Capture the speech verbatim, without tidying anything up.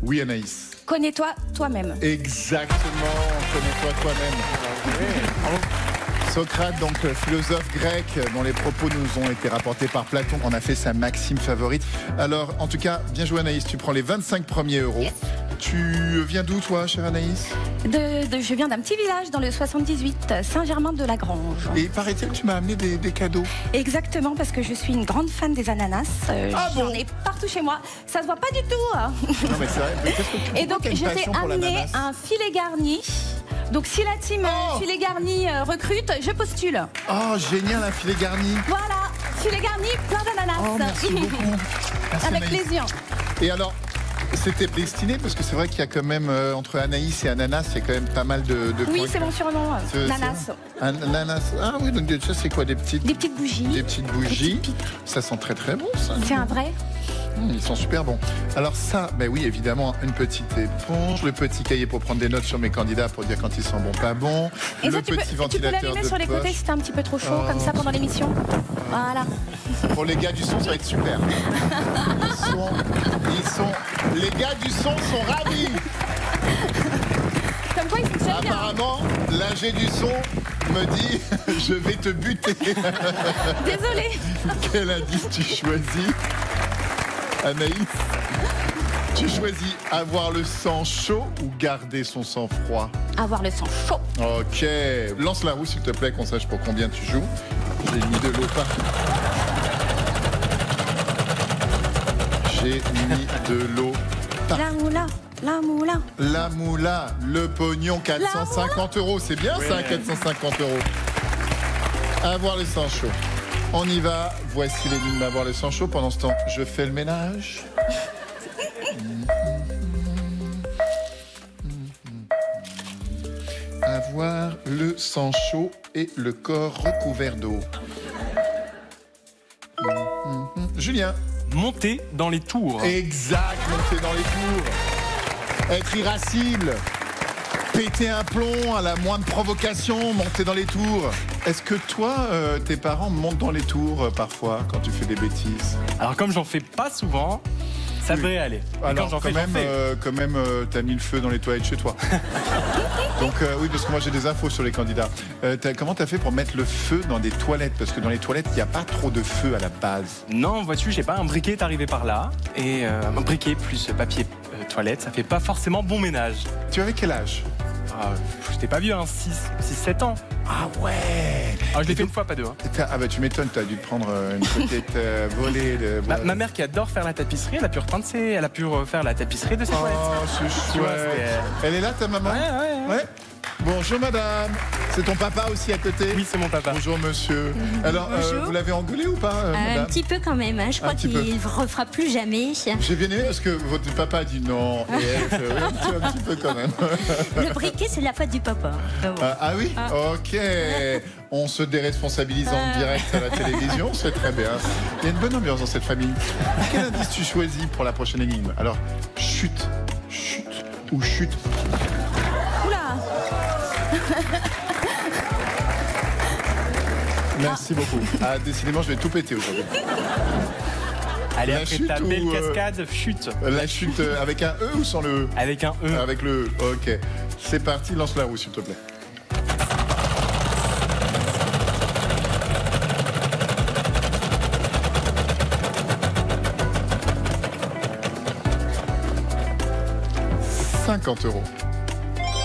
Oui, Anaïs. Connais-toi toi-même. Exactement, connais-toi toi-même. Oui. Socrate, donc philosophe grec, dont les propos nous ont été rapportés par Platon, on a fait sa maxime favorite. Alors, en tout cas, bien joué Anaïs, tu prends les vingt-cinq premiers euros. Yes. Tu viens d'où, toi, chère Anaïs ? de, de, Je viens d'un petit village dans le soixante-dix-huit, Saint-Germain-de-la-Grange. Et paraît-il que tu m'as amené des, des cadeaux ? Exactement, parce que je suis une grande fan des ananas. Euh, ah J'en bon ai partout chez moi. Ça se voit pas du tout. Hein. Non, mais c'est vrai. Mais qu'est-ce que tu Et donc, je t'ai amené un filet garni. Donc, si la team oh filet garni euh, recrute, je postule. Oh, génial, un filet garni. Voilà, filet garni, plein d'ananas. Oh, merci beaucoup. Merci, Avec Anaïs. plaisir. Et alors, c'était destiné parce que c'est vrai qu'il y a quand même euh, entre Anaïs et Ananas, il y a quand même pas mal de. de oui, c'est mon surnom. Euh, Nanas. Un, Nanas. Ah oui, donc ça c'est quoi, des petites. Des petites bougies. Des petites bougies. Des petites ça sent très très bon ça. C'est un vrai. Mmh, ils sont super bons. Alors ça, ben oui, évidemment, une petite éponge, le petit cahier pour prendre des notes sur mes candidats pour dire quand ils sont bons, pas bons. Et le ça, petit tu peux, ventilateur tu peux l'allumer de sur les poche. côtés si t'es un petit peu trop chaud, oh. comme ça pendant l'émission. Voilà. Pour les gars du son, ça va être super. Ils sont, ils sont, les gars du son sont ravis. Comme quoi, ils fonctionnent bien. Apparemment, l'ingé du son me dit je vais te buter. Désolée. Quel indice tu choisis, Anaïs? Tu choisis avoir le sang chaud ou garder son sang froid? Avoir le sang chaud. Ok. Lance la roue s'il te plaît, qu'on sache pour combien tu joues. J'ai mis de l'eau partout. J'ai mis de l'eau partout. La moula, la moula. La moula, le pognon, quatre cent cinquante euros. C'est bien ça, quatre cent cinquante euros. Avoir le sang chaud. On y va. Voici l'énigme avoir le sang chaud. Pendant ce temps, je fais le ménage. Avoir le sang chaud et le corps recouvert d'eau. Julien. Monter dans les tours. Exact, monter dans les tours. Être irascible. Péter un plomb à la moindre provocation, monter dans les tours. Est-ce que toi, euh, tes parents montent dans les tours euh, parfois quand tu fais des bêtises? Alors comme j'en fais pas souvent, ça oui. devrait aller. Et alors quand, quand, même, euh, quand même, euh, t'as mis le feu dans les toilettes chez toi. Donc euh, oui, parce que moi j'ai des infos sur les candidats. Euh, t'as, comment t'as fait pour mettre le feu dans des toilettes? Parce que dans les toilettes, il n'y a pas trop de feu à la base. Non, vois-tu, j'ai pas un briquet est arrivé par là. Et euh, un briquet plus papier euh, toilette, ça fait pas forcément bon ménage. Tu avais quel âge? Ah, j'étais pas vieux, hein, six sept ans. Ah ouais. Ah, je l'ai fait une fois, pas deux. Hein. Ah bah tu m'étonnes, t'as dû te prendre une petite euh, volée de... Ma, ma mère qui adore faire la tapisserie, elle a pu repeindre ses... elle a pu refaire la tapisserie de ses oh, toilettes. C'est chouette. Elle est là ta maman? Ouais, ouais, ouais. Ouais. Bonjour madame. C'est ton papa aussi à côté? Oui, c'est mon papa. Bonjour monsieur. Alors, Bonjour. Euh, vous l'avez engueulé ou pas euh, euh, Un petit peu quand même, hein. Je crois qu'il ne refera plus jamais. J'ai bien aimé parce que votre papa a dit non. Et elle fait oui, un, petit, un petit peu quand même. Le briquet, c'est la faute du papa. Ah, bon. ah, ah oui ah. Ok. On se déresponsabilise en ah. direct à la télévision, c'est très bien. Il y a une bonne ambiance dans cette famille. Quel indice tu choisis pour la prochaine énigme? Alors, chute, chute ou chute. Oula. Merci ah. beaucoup. Ah, décidément, je vais tout péter aujourd'hui. Allez, la après ta belle euh, cascade, chute. La chute euh, avec un E ou sans le E? Avec un E. Avec le E, ok. C'est parti, lance la roue, s'il te plaît. cinquante euros.